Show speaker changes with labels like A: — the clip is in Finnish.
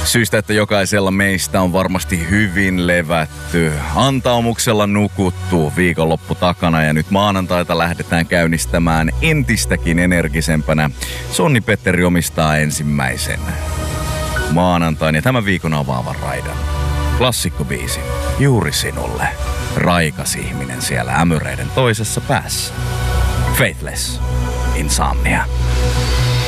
A: Syystä, että jokaisella meistä on varmasti hyvin levätty, antaumuksella nukuttu viikonloppu takana ja nyt maanantaita lähdetään käynnistämään entistäkin energisempänä. Sonni Petteri omistaa ensimmäisen maanantain ja tämän viikon avaavan raidan. Klassikkobiisi juuri sinulle. Raikas ihminen siellä ämyreiden toisessa päässä. Faithless. Insomnia.